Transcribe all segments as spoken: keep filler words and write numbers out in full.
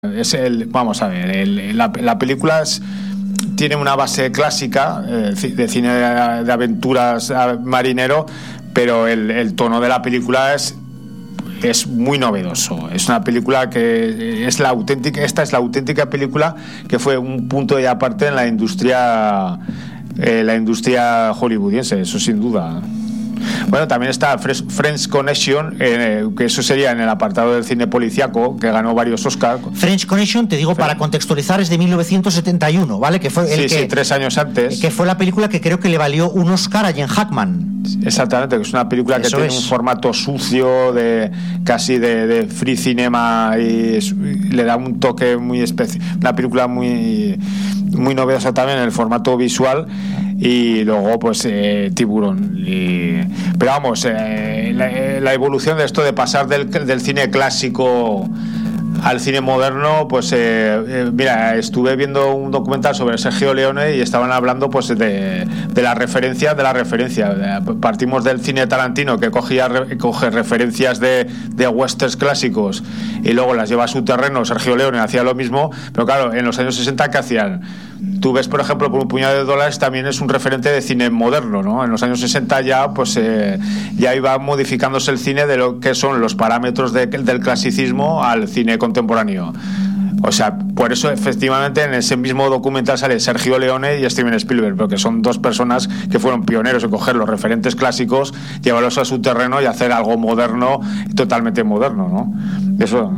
Es el, vamos a ver, el, la, la película es, tiene una base clásica eh, de cine de, de aventuras marinero, pero el, el tono de la película es es muy novedoso. Es una película que es la auténtica, esta es la auténtica película que fue un punto de aparte en la industria eh, la industria hollywoodiense, eso sin duda. Bueno, también está French Connection, eh, que eso sería en el apartado del cine policíaco, que ganó varios Oscars. French Connection, te digo, para contextualizar, es de mil novecientos setenta y uno, ¿vale? Que fue el sí, que, sí, tres años antes. Que fue la película que creo que le valió un Oscar a Gene Hackman. Exactamente, que es una película que eso tiene es. un formato sucio, de casi de, de free cinema, y, es, y le da un toque muy especial. Una película muy, muy novedosa también en el formato visual. Y luego pues eh, Tiburón y, pero vamos eh, la, la evolución de esto de pasar del, del cine clásico al cine moderno, pues eh, eh, mira, estuve viendo un documental sobre Sergio Leone y estaban hablando pues de, de la referencia de la referencia. Partimos del cine Tarantino, que cogía coge referencias de, de westerns clásicos y luego las lleva a su terreno. Sergio Leone hacía lo mismo, pero claro, en los años sesenta, ¿qué hacían? Tú ves, por ejemplo, por un puñado de dólares también es un referente de cine moderno, ¿no? En los años sesenta ya, pues eh, ya iba modificándose el cine de lo que son los parámetros de, del clasicismo al cine contemporáneo. O sea, por eso efectivamente en ese mismo documental sale Sergio Leone y Steven Spielberg, porque son dos personas que fueron pioneros en coger los referentes clásicos, llevarlos a su terreno y hacer algo moderno, totalmente moderno, ¿no? Eso.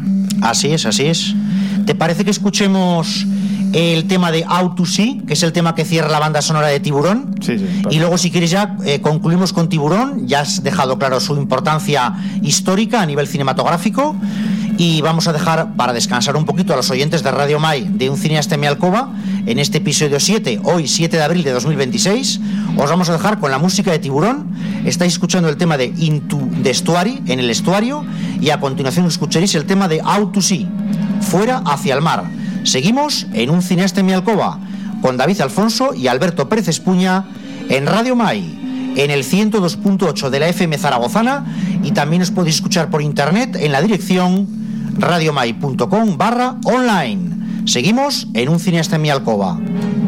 Así es, así es. ¿Te parece que escuchemos el tema de Out to Sea, que es el tema que cierra la banda sonora de Tiburón? Sí, sí, y luego, si quieres, ya eh, concluimos con Tiburón. Ya has dejado claro su importancia histórica a nivel cinematográfico. Y vamos a dejar para descansar un poquito a los oyentes de Radio Mai de Un cineasta en mi alcoba en este episodio siete, hoy siete de abril de dos mil veintiséis. Os vamos a dejar con la música de Tiburón. Estáis escuchando el tema de Into the Estuary, en el estuario, y a continuación escucharéis el tema de Out to Sea, fuera hacia el mar. Seguimos en Un cineasta en mi alcoba con David Alfonso y Alberto Pérez Espuña en Radio Mai, en el ciento dos punto ocho de la F M zaragozana, y también os podéis escuchar por internet en la dirección radiomai punto com barra online. Seguimos en Un cineasta en mi alcoba.